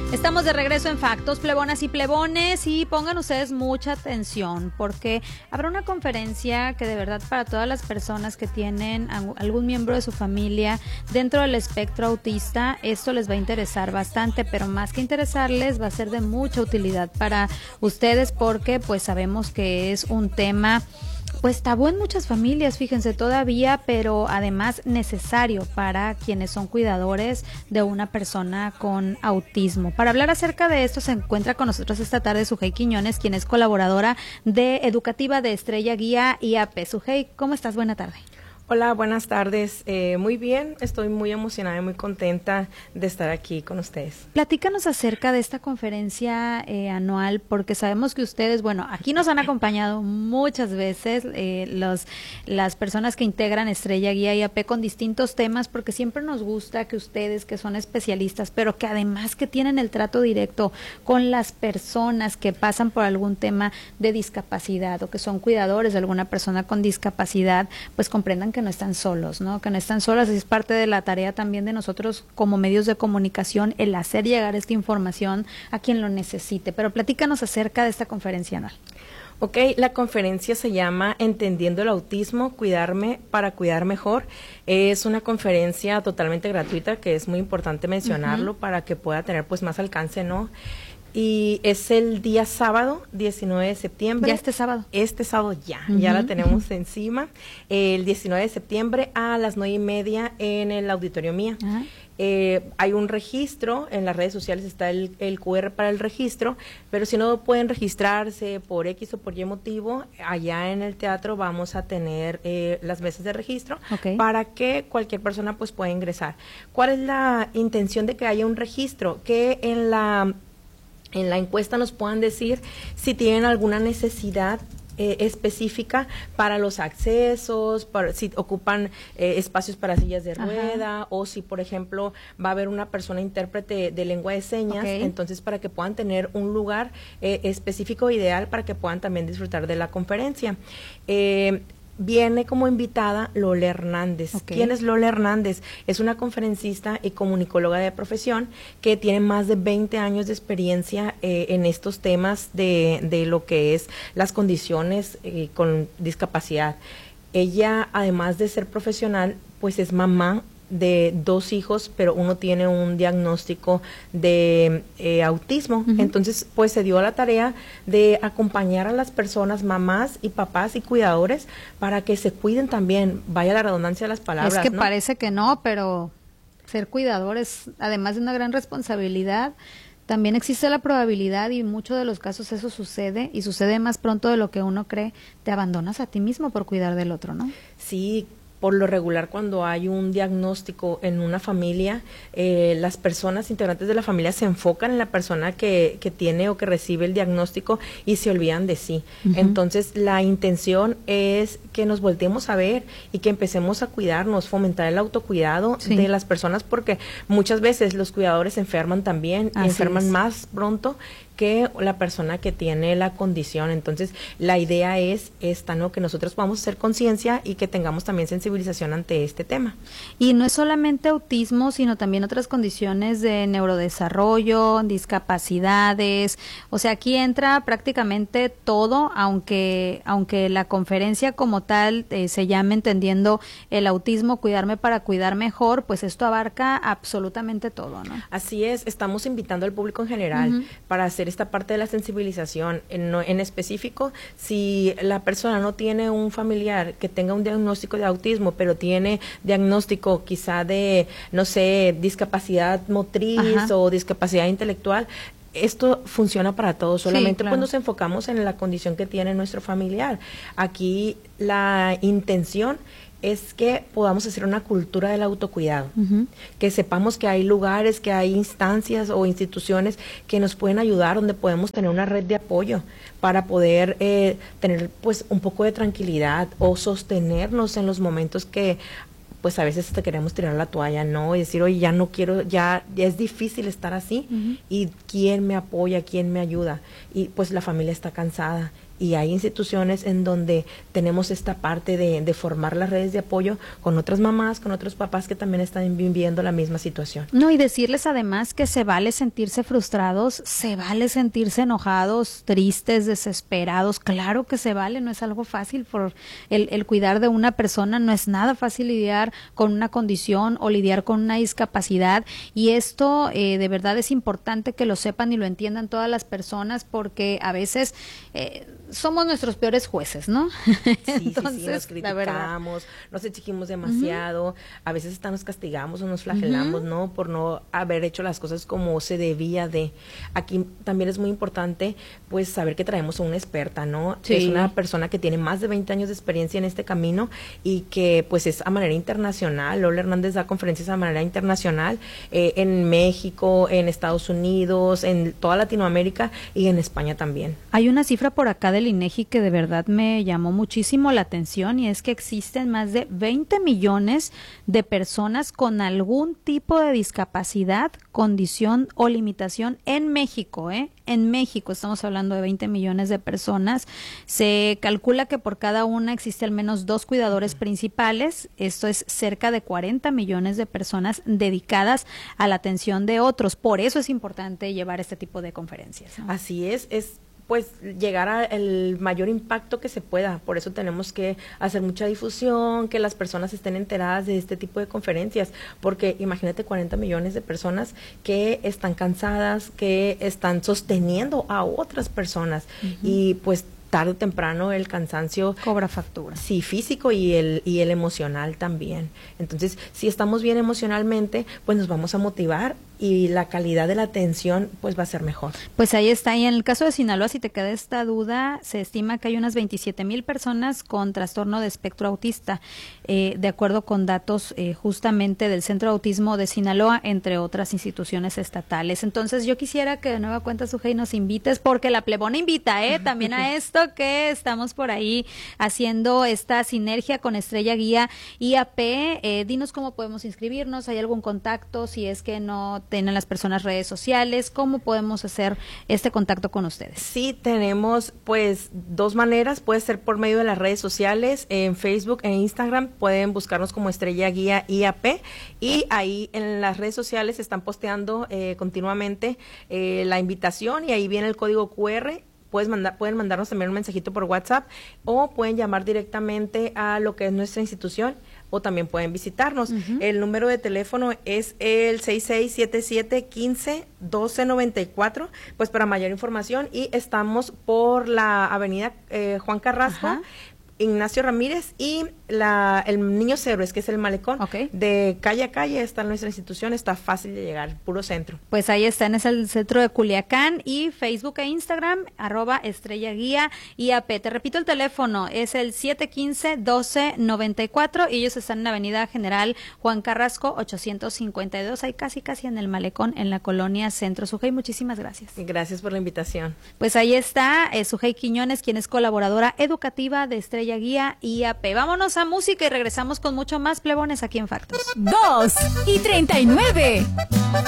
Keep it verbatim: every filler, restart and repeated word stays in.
Estamos de regreso en Factos, plebonas y plebones, y pongan ustedes mucha atención porque habrá una conferencia que de verdad para todas las personas que tienen algún miembro de su familia dentro del espectro autista, esto les va a interesar bastante, pero más que interesarles va a ser de mucha utilidad para ustedes porque pues sabemos que es un tema pues tabú en muchas familias, fíjense todavía, pero además necesario para quienes son cuidadores de una persona con autismo. Para hablar acerca de esto se encuentra con nosotros esta tarde Sujei Quiñones, quien es colaboradora de educativa de Estrella Guía I A P. Sujei, ¿cómo estás? Buena tarde. Hola, buenas tardes. Eh, muy bien, estoy muy emocionada y muy contenta de estar aquí con ustedes. Platícanos acerca de esta conferencia eh, anual, porque sabemos que ustedes, bueno, aquí nos han acompañado muchas veces eh, los, las personas que integran Estrella Guía I A P con distintos temas, porque siempre nos gusta que ustedes, que son especialistas, pero que además que tienen el trato directo con las personas que pasan por algún tema de discapacidad o que son cuidadores de alguna persona con discapacidad, pues comprendan que que no están solos, ¿no? Que no están solas, es parte de la tarea también de nosotros como medios de comunicación el hacer llegar esta información a quien lo necesite. Pero platícanos acerca de esta conferencia anual. Ok, la conferencia se llama Entendiendo el Autismo, Cuidarme para Cuidar Mejor. Es una conferencia totalmente gratuita, que es muy importante mencionarlo uh-huh. para que pueda tener pues más alcance, ¿no? Y es el día sábado, diecinueve de septiembre. Ya este sábado. Este sábado ya, uh-huh. ya la tenemos encima. El diecinueve de septiembre a las nueve y media en el Auditorio Mía. Uh-huh. Eh, hay un registro, en las redes sociales está el, el cu erre para el registro, pero si no pueden registrarse por X o por Y motivo, allá en el teatro vamos a tener eh, las mesas de registro okay. para que cualquier persona pues pueda ingresar. ¿Cuál es la intención de que haya un registro? Que en la... en la encuesta nos puedan decir si tienen alguna necesidad eh, específica para los accesos, para, si ocupan eh, espacios para sillas de rueda Ajá. o si, por ejemplo, va a haber una persona intérprete de lengua de señas, okay. entonces para que puedan tener un lugar eh, específico ideal para que puedan también disfrutar de la conferencia. Eh, Viene como invitada Lola Hernández. Okay. ¿Quién es Lola Hernández? Es una conferencista y comunicóloga de profesión que tiene más de veinte años de experiencia eh, en estos temas de, de lo que es las condiciones eh, con discapacidad. Ella, además de ser profesional, pues es mamá de dos hijos, pero uno tiene un diagnóstico de eh, autismo. Uh-huh. Entonces, pues se dio a la tarea de acompañar a las personas, mamás y papás y cuidadores, para que se cuiden también, vaya la redundancia de las palabras. Es que ¿no? parece que no, pero ser cuidadores, además de una gran responsabilidad, también existe la probabilidad, y en muchos de los casos eso sucede, y sucede más pronto de lo que uno cree, te abandonas a ti mismo por cuidar del otro, ¿no? Sí, por lo regular cuando hay un diagnóstico en una familia, eh, las personas integrantes de la familia se enfocan en la persona que, que tiene o que recibe el diagnóstico y se olvidan de sí. Uh-huh. Entonces la intención es que nos volteemos a ver y que empecemos a cuidarnos, fomentar el autocuidado sí. de las personas, porque muchas veces los cuidadores se enferman también, y enferman es. más pronto que la persona que tiene la condición. Entonces, la idea es esta, ¿no? Que nosotros podamos hacer conciencia y que tengamos también sensibilización ante este tema. Y no es solamente autismo, sino también otras condiciones de neurodesarrollo, discapacidades. O sea, aquí entra prácticamente todo, aunque aunque la conferencia como tal eh, se llame Entendiendo el Autismo, Cuidarme para Cuidar Mejor, pues esto abarca absolutamente todo, ¿no? Así es, estamos invitando al público en general uh-huh. para hacer esta parte de la sensibilización. En, en específico, si la persona no tiene un familiar que tenga un diagnóstico de autismo, pero tiene diagnóstico quizá de, no sé, discapacidad motriz Ajá. o discapacidad intelectual, esto funciona para todos, solamente sí, claro. pues nos enfocamos en la condición que tiene nuestro familiar. Aquí la intención es que podamos hacer una cultura del autocuidado, uh-huh. que sepamos que hay lugares, que hay instancias o instituciones que nos pueden ayudar, donde podemos tener una red de apoyo para poder eh, tener pues un poco de tranquilidad o sostenernos en los momentos que pues a veces te queremos tirar la toalla, ¿no? Y decir, oye, ya no quiero, ya, ya es difícil estar así, uh-huh. y ¿quién me apoya? ¿Quién me ayuda? Y pues la familia está cansada. y hay instituciones en donde tenemos esta parte de, de formar las redes de apoyo con otras mamás, con otros papás que también están viviendo la misma situación. No, y decirles además que se vale sentirse frustrados, se vale sentirse enojados, tristes, desesperados, claro que se vale, no es algo fácil, por el, el cuidar de una persona no es nada fácil lidiar con una condición o lidiar con una discapacidad, y esto eh, de verdad es importante que lo sepan y lo entiendan todas las personas, porque a veces eh, somos nuestros peores jueces, ¿no? Sí, Entonces, sí, sí, nos criticamos, nos exigimos demasiado, uh-huh. a veces hasta nos castigamos o nos flagelamos, uh-huh. ¿no? Por no haber hecho las cosas como se debía de. Aquí también es muy importante, pues, saber que traemos a una experta, ¿no? Sí. Es una persona que tiene más de veinte años de experiencia en este camino y que, pues, es a manera internacional. Lola Hernández da conferencias a manera internacional eh, en México, en Estados Unidos, en toda Latinoamérica y en España también. Hay una cifra por acá del INEGI que de verdad me llamó muchísimo la atención, y es que existen más de veinte millones de personas con algún tipo de discapacidad, condición o limitación en México, ¿eh? En México estamos hablando de veinte millones de personas. Se calcula que por cada una existe al menos dos cuidadores principales. Esto es cerca de cuarenta millones de personas dedicadas a la atención de otros. Por eso es importante llevar este tipo de conferencias, ¿no? Así es, es pues llegar al mayor impacto que se pueda. Por eso tenemos que hacer mucha difusión, que las personas estén enteradas de este tipo de conferencias, porque imagínate cuarenta millones de personas que están cansadas, que están sosteniendo a otras personas, uh-huh. y pues tarde o temprano el cansancio cobra factura. Sí, físico y el y el emocional también. Entonces, si estamos bien emocionalmente, pues nos vamos a motivar y la calidad de la atención pues va a ser mejor. Pues ahí está. Y en el caso de Sinaloa, si te queda esta duda, se estima que hay unas veintisiete mil personas con trastorno de espectro autista, eh, de acuerdo con datos eh, justamente del Centro de Autismo de Sinaloa, entre otras instituciones estatales. Entonces yo quisiera que de nueva cuenta, Sujei, nos invites, porque la plebona invita eh, también a esto, que estamos por ahí haciendo esta sinergia con Estrella Guía I A P. Eh, dinos cómo podemos inscribirnos, ¿hay algún contacto? Si es que no tienen las personas redes sociales, ¿cómo podemos hacer este contacto con ustedes? Sí, tenemos pues dos maneras, puede ser por medio de las redes sociales, en Facebook e Instagram, pueden buscarnos como Estrella Guía I A P, y ahí en las redes sociales están posteando eh, continuamente eh, la invitación, y ahí viene el código cu erre. Puedes mandar, pueden mandarnos también un mensajito por WhatsApp, o pueden llamar directamente a lo que es nuestra institución, o también pueden visitarnos. Uh-huh. El número de teléfono es el seis seis siete siete, uno cinco, uno dos nueve cuatro, pues para mayor información, y estamos por la avenida eh, Juan Carrasco, uh-huh. Ignacio Ramírez y la el Niños Héroes, que es el malecón. Okay. De calle a calle está nuestra institución, está fácil de llegar, puro centro. Pues ahí está, es el centro de Culiacán, y Facebook e Instagram, arroba Estrella Guía I A P. Te repito el teléfono, es el siete uno cinco, uno dos nueve cuatro, y ellos están en la avenida General Juan Carrasco ochocientos cincuenta y dos, ahí casi casi en el malecón, en la colonia Centro. Sujei, muchísimas gracias. Gracias por la invitación. Pues ahí está eh, Sujei Quiñones, quien es colaboradora educativa de Estrella Guía I A P. Vámonos a música y regresamos con mucho más, plebones, aquí en Factos. dos y treinta y nueve.